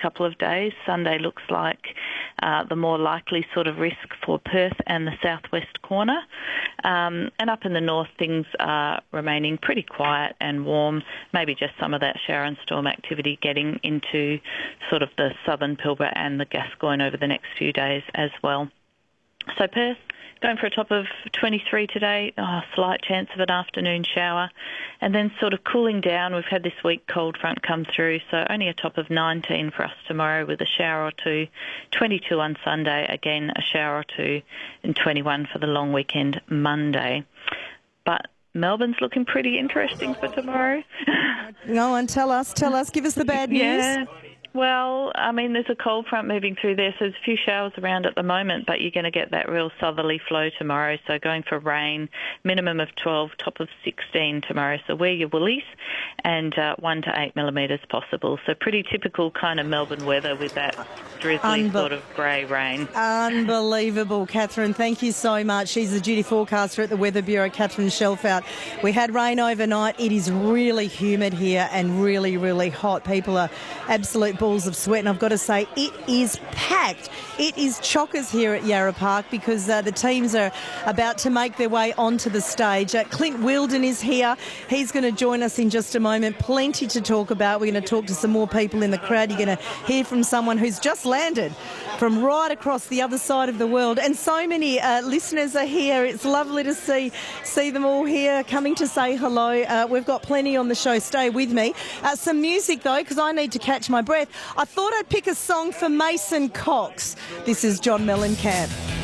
couple of days. Sunday looks like the more likely sort of risk for Perth and the southwest corner. And up in the north, things are remaining pretty quiet and warm, maybe just some of that shower and storm activity getting into sort of the southern Pilbara and the Gascoyne over the next few days as well. So Perth, going for a top of 23 today, slight chance of an afternoon shower. And then sort of cooling down, we've had this week cold front come through, so only a top of 19 for us tomorrow with a shower or two. 22 on Sunday, again a shower or two, and 21 for the long weekend Monday. But Melbourne's looking pretty interesting for tomorrow. Go on, tell us, give us the bad news. Yeah. Well, I mean, there's a cold front moving through there, so there's a few showers around at the moment, but you're going to get that real southerly flow tomorrow, so going for rain, minimum of 12, top of 16 tomorrow, so wear your woolies, and 1 to 8 millimetres possible. So pretty typical kind of Melbourne weather with that drizzly sort of grey rain. Unbelievable, Catherine. Thank you so much. She's the duty forecaster at the Weather Bureau, Catherine Shelfout. We had rain overnight. It is really humid here and really, really hot. People are absolute balls of sweat, and I've got to say it is packed. It is chockers here at Yarra Park because the teams are about to make their way onto the stage. Clint Wheeldon is here. He's going to join us in just a moment. Plenty to talk about. We're going to talk to some more people in the crowd. You're going to hear from someone who's just landed from right across the other side of the world, and so many listeners are here. It's lovely to see them all here coming to say hello. We've got plenty on the show. Stay with me. Some music though, because I need to catch my breath. I thought I'd pick a song for Mason Cox. This is John Mellencamp.